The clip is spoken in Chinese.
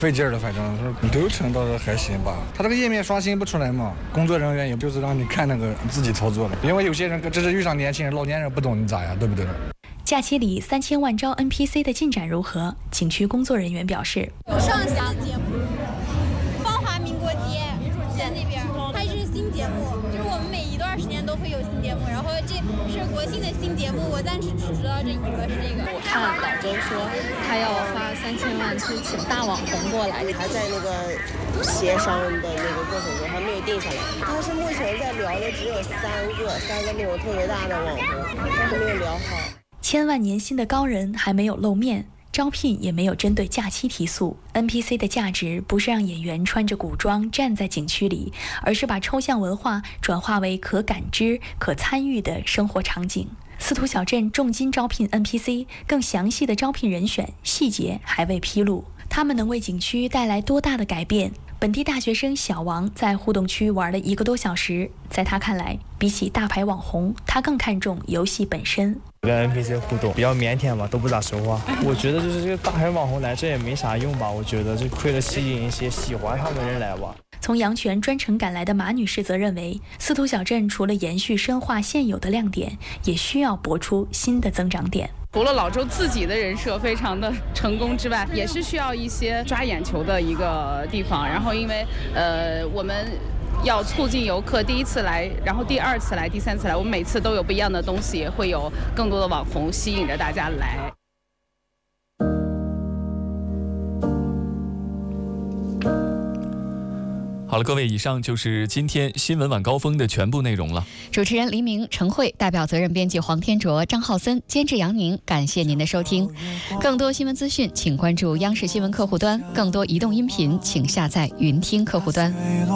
费劲儿的，反正是流程倒是还行吧。他这个页面刷新不出来嘛，工作人员也就是让你看那个自己操作的，因为有些人这是遇上年轻人，老年人不懂你咋呀，对不对？ 假期里3000万招 NPC 的进展如何？景区工作人员表示， 有上新的节目，芳华民国街在那边，它是新节目，就是我们每一段时间都会有新节目，然后这是国庆的新节目，我暂时只知道这一个是这个。 我看老周说他要花3000万去请大网红过来， 还在那个协商的那个过程中还没有定下来。但是目前在聊的只有三个那种特别大的网红，还没有聊好。 千万年薪的高人还没有露面，招聘也没有针对假期提速。NPC 的价值不是让演员穿着古装站在景区里，而是把抽象文化转化为可感知、可参与的生活场景。司徒小镇重金招聘 NPC， 更详细的招聘人选细节还未披露。他们能为景区带来多大的改变？本地大学生小王在互动区玩了1个多小时，在他看来，比起大牌网红，他更看重游戏本身。 跟 NPC 互动比较腼腆吧，都不咋说话。我觉得就是这个大牌网红来这也没啥用吧，我觉得就亏了吸引一些喜欢他们的人来吧。 从阳泉专程赶来的马女士则认为，司徒小镇除了延续深化现有的亮点，也需要搏出新的增长点。 除了老周自己的人设非常的成功之外，也是需要一些抓眼球的一个地方。然后因为我们要促进游客第一次来，然后第2次来，第3次来，我们每次都有不一样的东西，也会有更多的网红吸引着大家来。 好了，各位，以上就是今天新闻晚高峰的全部内容了。 主持人黎明、陈慧，代表责任编辑黄天卓、张浩森，监制杨宁，感谢您的收听。更多新闻资讯，请关注央视新闻客户端；更多移动音频，请下载云听客户端。